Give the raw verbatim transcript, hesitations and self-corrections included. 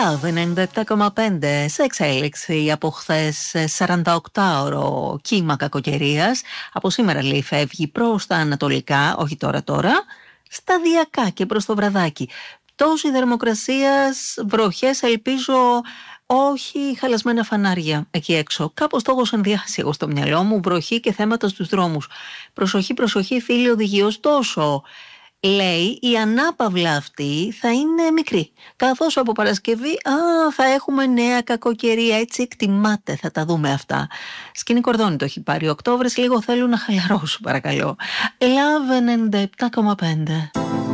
Love ενενήντα επτά κόμμα πέντε σε εξέλιξη από χθες σαρανταοκτάωρο κύμα κακοκαιρίας. Από σήμερα λέει φεύγει προς τα ανατολικά, όχι τώρα τώρα, σταδιακά και προς το βραδάκι. Πτώση θερμοκρασίας, βροχές, ελπίζω όχι χαλασμένα φανάρια εκεί έξω. Κάπως το έχω συνδυάσει εγώ στο μυαλό μου, βροχή και θέματα στους δρόμους. Προσοχή, προσοχή φίλοι οδηγοί, τόσο. Λέει η ανάπαυλα αυτή θα είναι μικρή, καθώς από Παρασκευή α, θα έχουμε νέα κακοκαιρία, έτσι εκτιμάται, θα τα δούμε αυτά. Σκηνή κορδόνι το έχει πάρει ο Οκτώβρης, λίγο θέλουν να χαλαρώσουν παρακαλώ. Love ενενήντα επτά κόμμα πέντε.